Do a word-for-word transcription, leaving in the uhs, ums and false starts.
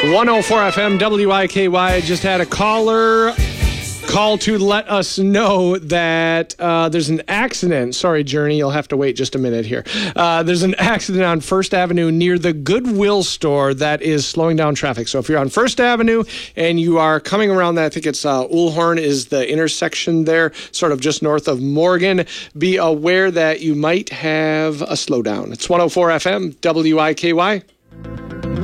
one oh four F M W I K Y. Just had a caller call to let us know that uh, there's an accident. Sorry, Journey, you'll have to wait just a minute here. Uh, there's an accident on First Avenue near the Goodwill store that is slowing down traffic. So if you're on First Avenue and you are coming around that, I think it's uh, Ulhorn is the intersection there, sort of just north of Morgan, be aware that you might have a slowdown. It's one oh four F M W I K Y.